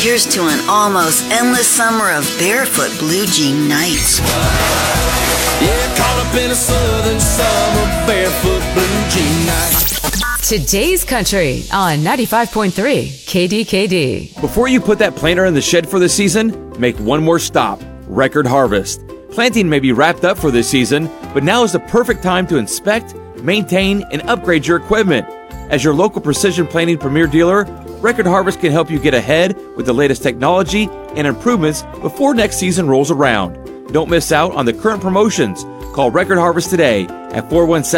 Here's to an almost endless summer of barefoot blue jean nights. Yeah, caught up in a southern summer, barefoot blue jean night. Today's Country on 95.3 KDKD. Before you put that planter in the shed for the season, make one more stop, Record Harvest. Planting may be wrapped up for this season, but now is the perfect time to inspect, maintain, and upgrade your equipment. As your local precision planting premier dealer, Record Harvest can help you get ahead with the latest technology and improvements before next season rolls around. Don't miss out on the current promotions. Call Record Harvest today at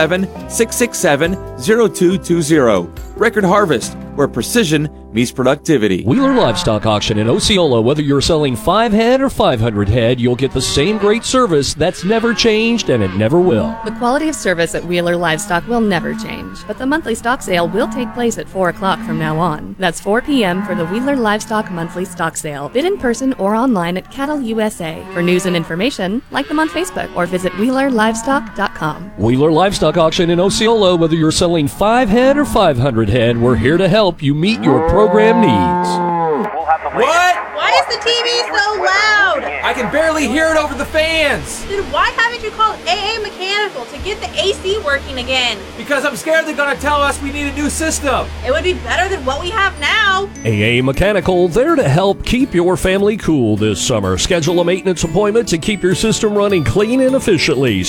417-667-0220. Record Harvest, where precision meets productivity. Wheeler Livestock Auction in Osceola. Whether you're selling 5 head or 500 head, you'll get the same great service that's never changed, and it never will. The quality of service at Wheeler Livestock will never change, but the monthly stock sale will take place at 4 o'clock from now on. That's 4 p.m. for the Wheeler Livestock monthly stock sale. Bid in person or online at Cattle USA. For news and information, like them on Facebook or visit WheelerLivestock.com. Wheeler Livestock Auction in Osceola. Whether you're selling 5 head or 500 head, we're here to help you meet your program needs. What? Why is the TV so loud? I can barely hear it over the fans. Then why haven't you called AA Mechanical to get the AC working again? Because I'm scared they're going to tell us we need a new system. It would be better than what we have now. AA Mechanical, there to help keep your family cool this summer. Schedule a maintenance appointment to keep your system running clean and efficiently.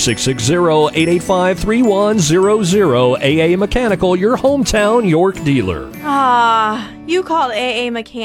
660-885-3100. AA Mechanical, your hometown York dealer. You called AA Mechanical.